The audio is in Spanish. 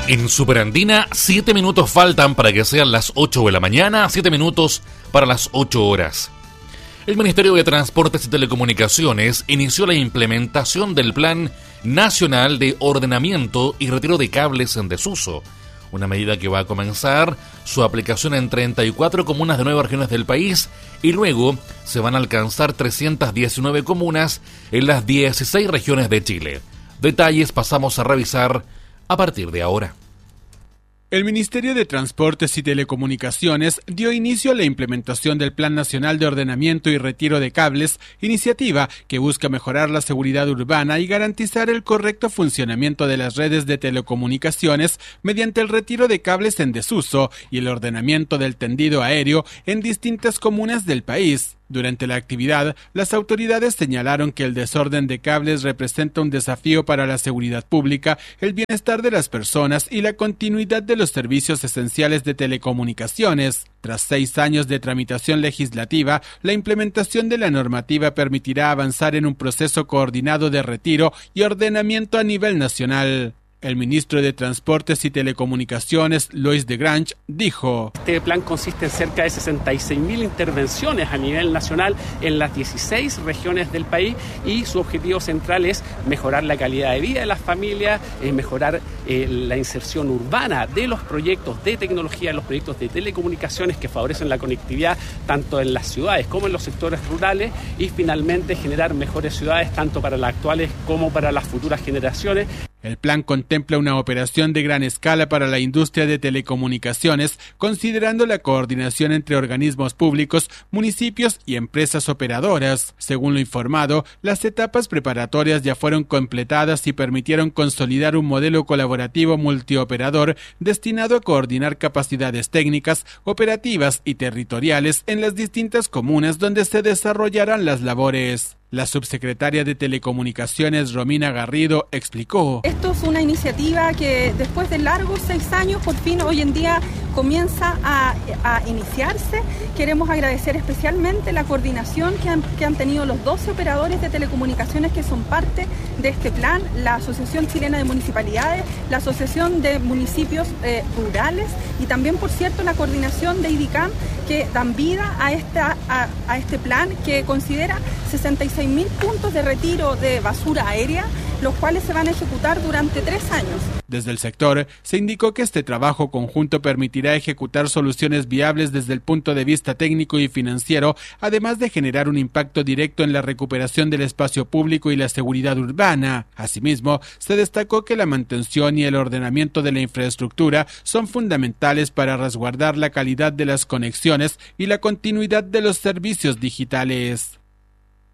En Superandina, 7 minutos faltan para que sean las 8 de la mañana, 7 minutos para las 8 horas. El Ministerio de Transportes y Telecomunicaciones inició la implementación del Plan Nacional de Ordenamiento y Retiro de Cables en Desuso, una medida que va a comenzar su aplicación en 34 comunas de 9 regiones del país y luego se van a alcanzar 319 comunas en las 16 regiones de Chile. Detalles pasamos a revisar a partir de ahora. El Ministerio de Transportes y Telecomunicaciones dio inicio a la implementación del Plan Nacional de Ordenamiento y Retiro de Cables, iniciativa que busca mejorar la seguridad urbana y garantizar el correcto funcionamiento de las redes de telecomunicaciones mediante el retiro de cables en desuso y el ordenamiento del tendido aéreo en distintas comunas del país. Durante la actividad, las autoridades señalaron que el desorden de cables representa un desafío para la seguridad pública, el bienestar de las personas y la continuidad de los servicios esenciales de telecomunicaciones. Tras 6 años de tramitación legislativa, la implementación de la normativa permitirá avanzar en un proceso coordinado de retiro y ordenamiento a nivel nacional. El ministro de Transportes y Telecomunicaciones, Lois de Grange, dijo: Este plan consiste en cerca de 66.000 intervenciones a nivel nacional en las 16 regiones del país y su objetivo central es mejorar la calidad de vida de las familias, mejorar la inserción urbana de los proyectos de tecnología, de los proyectos de telecomunicaciones que favorecen la conectividad tanto en las ciudades como en los sectores rurales y finalmente generar mejores ciudades tanto para las actuales como para las futuras generaciones. El plan contempla una operación de gran escala para la industria de telecomunicaciones, considerando la coordinación entre organismos públicos, municipios y empresas operadoras. Según lo informado, las etapas preparatorias ya fueron completadas y permitieron consolidar un modelo colaborativo multioperador destinado a coordinar capacidades técnicas, operativas y territoriales en las distintas comunas donde se desarrollarán las labores. La subsecretaria de Telecomunicaciones, Romina Garrido, explicó: Esto es una iniciativa que después de largos 6 años, por fin hoy en día comienza a iniciarse. Queremos agradecer especialmente la coordinación que han tenido los 12 operadores de telecomunicaciones que son parte de este plan, la Asociación Chilena de Municipalidades, la Asociación de Municipios Rurales y también, por cierto, la coordinación de IDICAM, que dan vida a este plan que considera 66.000 puntos de retiro de basura aérea, los cuales se van a ejecutar durante 3 años. Desde el sector, se indicó que este trabajo conjunto permitirá ejecutar soluciones viables desde el punto de vista técnico y financiero, además de generar un impacto directo en la recuperación del espacio público y la seguridad urbana. Asimismo, se destacó que la mantención y el ordenamiento de la infraestructura son fundamentales para resguardar la calidad de las conexiones y la continuidad de los servicios digitales.